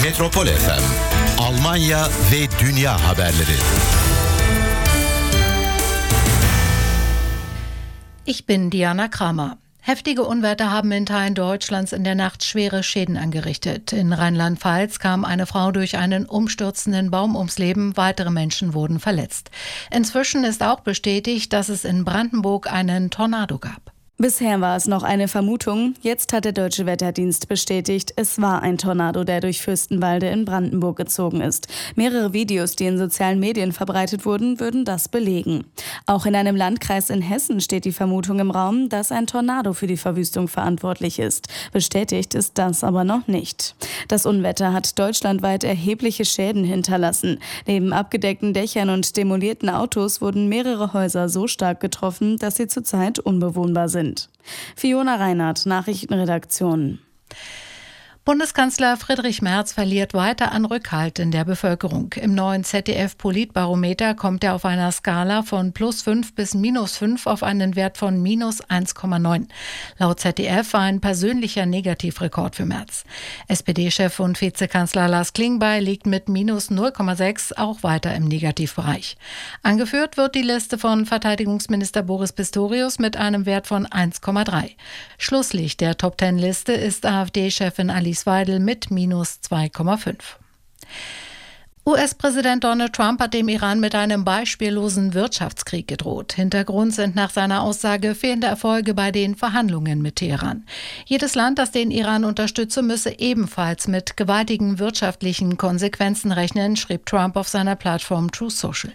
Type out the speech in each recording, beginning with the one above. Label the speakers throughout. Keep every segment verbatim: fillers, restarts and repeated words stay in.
Speaker 1: Metropol F M, Almanya ve dünya haberleri.
Speaker 2: Ich bin Diana Kramer. Heftige Unwetter haben in Teilen Deutschlands in der Nacht schwere Schäden angerichtet. In Rheinland-Pfalz kam eine Frau durch einen umstürzenden Baum ums Leben, weitere Menschen wurden verletzt. Inzwischen ist auch bestätigt, dass es in Brandenburg einen Tornado gab.
Speaker 3: Bisher war es noch eine Vermutung. Jetzt hat der Deutsche Wetterdienst bestätigt, es war ein Tornado, der durch Fürstenwalde in Brandenburg gezogen ist. Mehrere Videos, die in sozialen Medien verbreitet wurden, würden das belegen. Auch in einem Landkreis in Hessen steht die Vermutung im Raum, dass ein Tornado für die Verwüstung verantwortlich ist. Bestätigt ist das aber noch nicht. Das Unwetter hat deutschlandweit erhebliche Schäden hinterlassen. Neben abgedeckten Dächern und demolierten Autos wurden mehrere Häuser so stark getroffen, dass sie zurzeit unbewohnbar sind. Fiona Reinhardt, Nachrichtenredaktion.
Speaker 2: Bundeskanzler Friedrich Merz verliert weiter an Rückhalt in der Bevölkerung. Im neuen Z D F-Politbarometer kommt er auf einer Skala von plus fünf bis minus fünf auf einen Wert von minus eins Komma neun. Laut Z D F war ein persönlicher Negativrekord für Merz. S P D-Chef und Vizekanzler Lars Klingbeil liegt mit minus null Komma sechs auch weiter im Negativbereich. Angeführt wird die Liste von Verteidigungsminister Boris Pistorius mit einem Wert von eins Komma drei. Schlusslicht der Top-Ten-Liste ist AfD-Chefin Alice Weidel mit minus zwei Komma fünf. U S-Präsident Donald Trump hat dem Iran mit einem beispiellosen Wirtschaftskrieg gedroht. Hintergrund sind nach seiner Aussage fehlende Erfolge bei den Verhandlungen mit Teheran. Jedes Land, das den Iran unterstütze, müsse ebenfalls mit gewaltigen wirtschaftlichen Konsequenzen rechnen, schrieb Trump auf seiner Plattform Truth Social.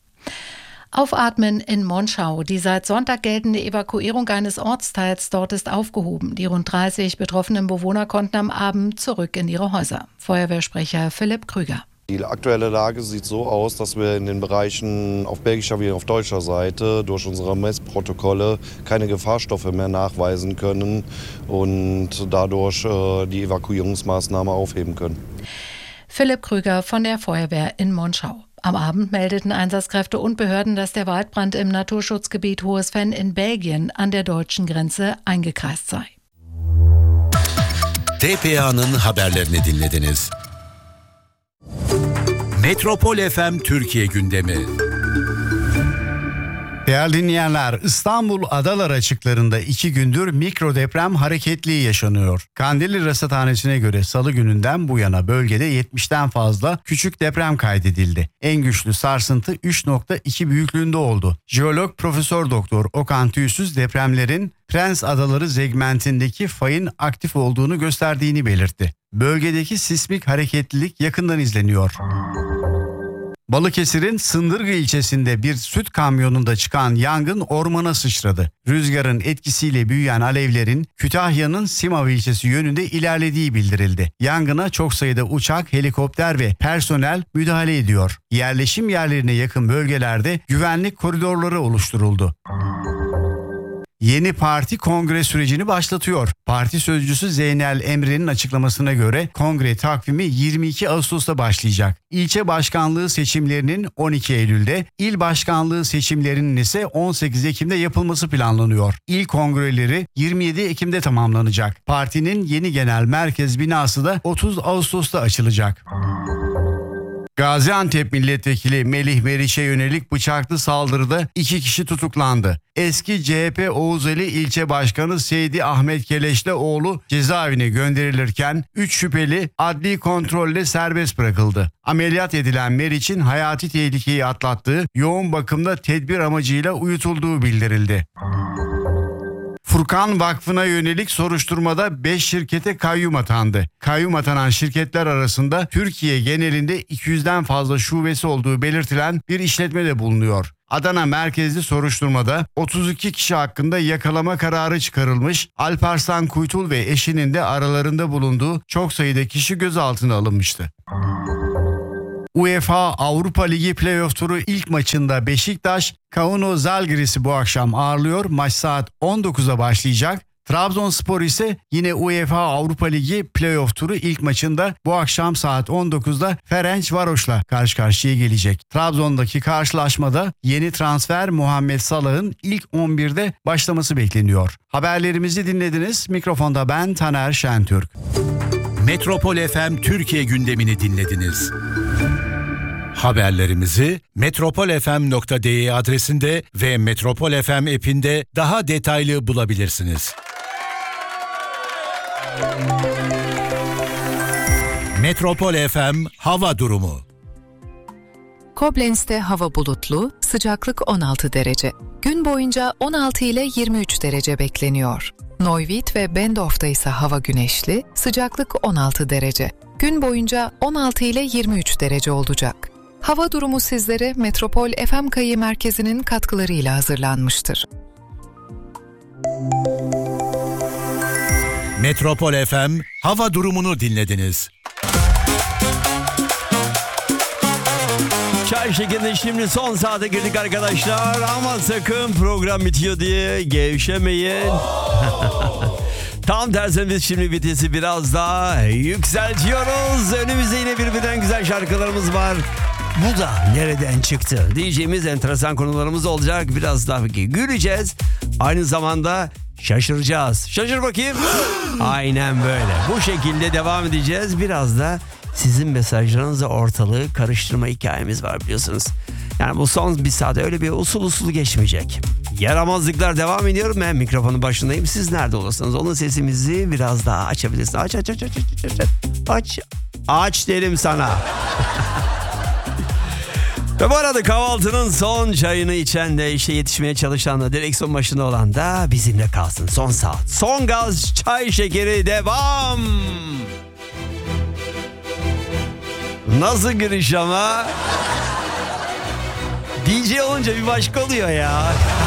Speaker 2: Aufatmen in Monschau. Die seit Sonntag geltende Evakuierung eines Ortsteils dort ist aufgehoben. Die rund dreißig betroffenen Bewohner konnten am Abend zurück in ihre Häuser. Feuerwehrsprecher Philipp Krüger.
Speaker 4: Die aktuelle Lage sieht so aus, dass wir in den Bereichen auf belgischer wie auf deutscher Seite durch unsere Messprotokolle keine Gefahrstoffe mehr nachweisen können und dadurch äh, die Evakuierungsmaßnahme aufheben können.
Speaker 2: Philipp Krüger von der Feuerwehr in Monschau. Am Abend meldeten Einsatzkräfte und Behörden, dass der Waldbrand im Naturschutzgebiet Hohes Venn in Belgien an der deutschen Grenze eingekreist sei.
Speaker 1: T P A'nın haberlerini dinlediniz. Metropol F M Türkiye gündemi.
Speaker 5: Değerli dinleyenler, İstanbul Adalar açıklarında iki gündür mikro deprem hareketliği yaşanıyor. Kandilli Rasathanesi'ne göre salı gününden bu yana bölgede yetmişten fazla küçük deprem kaydedildi. En güçlü sarsıntı üç nokta iki büyüklüğünde oldu. Jeolog Profesör Doktor Okan Tüysüz depremlerin Prens Adaları segmentindeki fayın aktif olduğunu gösterdiğini belirtti. Bölgedeki sismik hareketlilik yakından izleniyor. Balıkesir'in Sındırgı ilçesinde bir süt kamyonunda çıkan yangın ormana sıçradı. Rüzgarın etkisiyle büyüyen alevlerin Kütahya'nın Simav ilçesi yönünde ilerlediği bildirildi. Yangına çok sayıda uçak, helikopter ve personel müdahale ediyor. Yerleşim yerlerine yakın bölgelerde güvenlik koridorları oluşturuldu. Yeni parti kongre sürecini başlatıyor. Parti sözcüsü Zeynel Emre'nin açıklamasına göre kongre takvimi yirmi iki Ağustos'ta başlayacak. İlçe başkanlığı seçimlerinin on iki Eylül'de, il başkanlığı seçimlerinin ise on sekiz Ekim'de yapılması planlanıyor. İl kongreleri yirmi yedi Ekim'de tamamlanacak. Partinin yeni genel merkez binası da otuz Ağustos'ta açılacak. Gaziantep Milletvekili Melih Meriç'e yönelik bıçaklı saldırıda iki kişi tutuklandı. Eski C H P Oğuzeli İlçe Başkanı Seydi Ahmet Keleş'le oğlu cezaevine gönderilirken üç şüpheli adli kontrolle serbest bırakıldı. Ameliyat edilen Meriç'in hayati tehlikeyi atlattığı, yoğun bakımda tedbir amacıyla uyutulduğu bildirildi. Furkan Vakfı'na yönelik soruşturmada beş şirkete kayyum atandı. Kayyum atanan şirketler arasında Türkiye genelinde iki yüzden fazla şubesi olduğu belirtilen bir işletme de bulunuyor. Adana merkezli soruşturmada otuz iki kişi hakkında yakalama kararı çıkarılmış, Alparslan Kuytul ve eşinin de aralarında bulunduğu çok sayıda kişi gözaltına alınmıştı. UEFA Avrupa Ligi Playoff turu ilk maçında Beşiktaş, Kauno Žalgiris'i bu akşam ağırlıyor. Maç saat on dokuzda başlayacak. Trabzonspor ise yine UEFA Avrupa Ligi Playoff turu ilk maçında bu akşam saat on dokuzda Ferencvaros'la karşı karşıya gelecek. Trabzon'daki karşılaşmada yeni transfer Muhammed Salah'ın ilk on birde başlaması bekleniyor. Haberlerimizi dinlediniz. Mikrofonda ben Taner Şentürk.
Speaker 1: Metropol F M Türkiye gündemini dinlediniz. Haberlerimizi metropol f m nokta d e adresinde ve Metropol F M app'inde daha detaylı bulabilirsiniz. Metropol F M hava durumu.
Speaker 6: Koblenz'te hava bulutlu, sıcaklık on altı derece. Gün boyunca on altı ile yirmi üç derece bekleniyor. Neuwied ve Bendorf'ta ise hava güneşli, sıcaklık on altı derece. Gün boyunca on altı ile yirmi üç derece olacak. Hava durumu sizlere Metropol F M Kayı Merkezi'nin katkılarıyla hazırlanmıştır.
Speaker 1: Metropol F M hava durumunu dinlediniz.
Speaker 7: Çay şeklinde şimdi son saate girdik arkadaşlar. Ama sakın program bitiyor diye gevşemeyin. Tam tersine biz şimdi vitesi biraz daha yükseltiyoruz. Önümüzde yine birbirinden güzel şarkılarımız var. Bu da nereden çıktı diyeceğimiz enteresan konularımız olacak. Biraz daha güleceğiz. Aynı zamanda şaşıracağız. Şaşır bakayım. Aynen böyle. Bu şekilde devam edeceğiz. Biraz da sizin mesajlarınızla ortalığı karıştırma hikayemiz var biliyorsunuz. Yani bu son bir saat öyle bir usul usul geçmeyecek. Yaramazlıklar devam ediyor. Ben mikrofonun başındayım. Siz nerede olursanız onun sesimizi biraz daha açabilirsiniz. Aç aç aç aç aç aç. Aç. Aç derim sana. Ve bu arada kahvaltının son çayını içen de işe yetişmeye çalışan da direksiyon başında olan da bizimle kalsın. Son saat. Son gaz çay şekeri devam. Nasıl giriş ama? D J olunca bir başka oluyor ya.